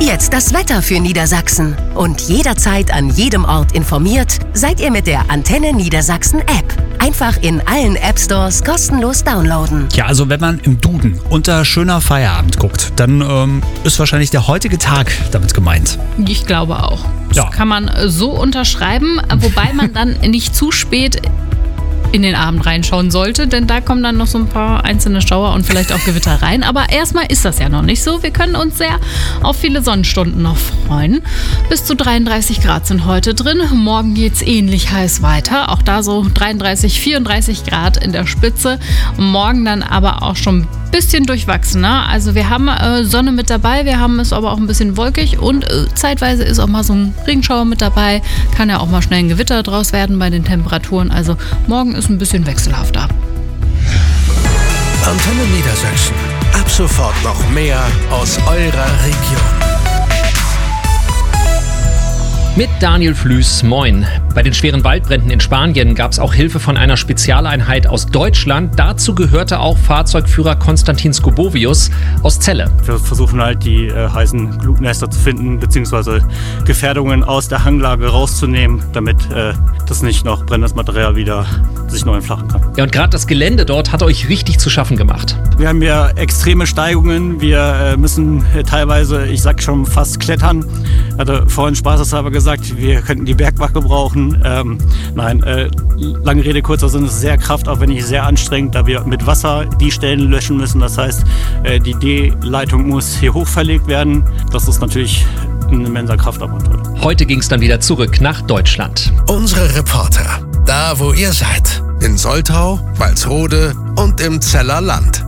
Jetzt das Wetter für Niedersachsen. Und jederzeit an jedem Ort informiert seid ihr mit der Antenne Niedersachsen App. Einfach in allen App-Stores kostenlos downloaden. Ja, also wenn man im Duden unter schöner Feierabend guckt, dann ist wahrscheinlich der heutige Tag damit gemeint. Ich glaube auch. Das kann man so unterschreiben, wobei man dann nicht zu spät in den Abend reinschauen sollte, denn da kommen dann noch so ein paar einzelne Schauer und vielleicht auch Gewitter rein. Aber erstmal ist das ja noch nicht so. Wir können uns sehr auf viele Sonnenstunden noch freuen. Bis zu 33 Grad sind heute drin. Morgen geht's ähnlich heiß weiter. Auch da so 33, 34 Grad in der Spitze. Morgen dann aber auch schon ein bisschen durchwachsener. Also wir haben Sonne mit dabei, wir haben es aber auch ein bisschen wolkig und zeitweise ist auch mal so ein Regenschauer mit dabei. Kann ja auch mal schnell ein Gewitter draus werden bei den Temperaturen. Also morgen ist ein bisschen wechselhafter. Antenne Niedersachsen. Ab sofort noch mehr aus eurer Region. Mit Daniel Flüß, moin. Bei den schweren Waldbränden in Spanien gab es auch Hilfe von einer Spezialeinheit aus Deutschland. Dazu gehörte auch Fahrzeugführer Konstantin Skobovius aus Celle. Wir versuchen halt die heißen Glutnester zu finden, beziehungsweise Gefährdungen aus der Hanglage rauszunehmen, damit das nicht noch brennendes Material wieder sich neu entflachen kann. Ja, und gerade das Gelände dort hat euch richtig zu schaffen gemacht. Wir haben ja extreme Steigungen. Wir müssen teilweise, ich sag schon, fast klettern. Ich hatte vorhin spaßeshalber gesagt, wir könnten die Bergwacht gebrauchen. Lange Rede, kurzer Sinn, es ist sehr kraftaufwendig, sehr anstrengend, da wir mit Wasser die Stellen löschen müssen. Das heißt, die D-Leitung muss hier hoch verlegt werden. Das ist natürlich ein immenser Kraftaufwand. Heute ging es dann wieder zurück nach Deutschland. Unsere Reporter, da wo ihr seid. In Soltau, Walsrode und im Zeller Land.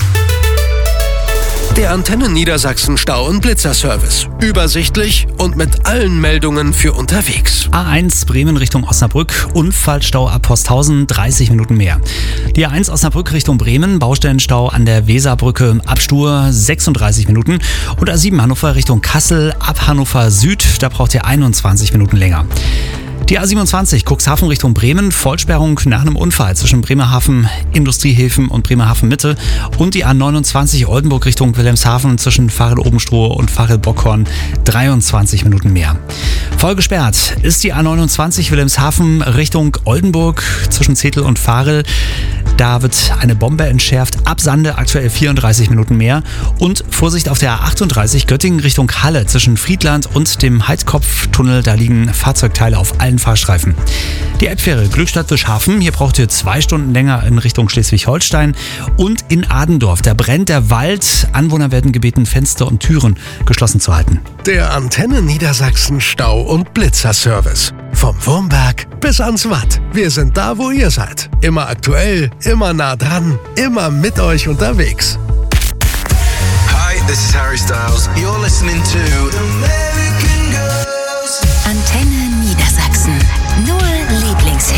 Der Antenne Niedersachsen Stau- und Blitzerservice. Übersichtlich und mit allen Meldungen für unterwegs. A1 Bremen Richtung Osnabrück, Unfallstau ab Posthausen, 30 Minuten mehr. Die A1 Osnabrück Richtung Bremen, Baustellenstau an der Weserbrücke, Abstur 36 Minuten. Und A7 Hannover Richtung Kassel, ab Hannover Süd, da braucht ihr 21 Minuten länger. Die A27 Cuxhaven Richtung Bremen, Vollsperrung nach einem Unfall zwischen Bremerhaven Industriehäfen und Bremerhaven Mitte und die A29 Oldenburg Richtung Wilhelmshaven zwischen Varel-Obenstrohe und Varel-Bockhorn, 23 Minuten mehr. Voll gesperrt ist die A29 Wilhelmshaven Richtung Oldenburg zwischen Zetel und Varel. Da wird eine Bombe entschärft, ab Sande aktuell 34 Minuten mehr. Und Vorsicht auf der A38 Göttingen Richtung Halle zwischen Friedland und dem Heidkopftunnel, da liegen Fahrzeugteile auf allen Fahrstreifen. Die Elbfähre Glückstadt-Wischhafen, hier braucht ihr 2 Stunden länger in Richtung Schleswig-Holstein. Und in Adendorf, da brennt der Wald. Anwohner werden gebeten, Fenster und Türen geschlossen zu halten. Der Antenne Niedersachsen Stau- und Blitzerservice. Vom Wurmberg bis ans Watt. Wir sind da, wo ihr seid. Immer aktuell, immer nah dran, immer mit euch unterwegs. Hi, this is Harry Styles. You're listening to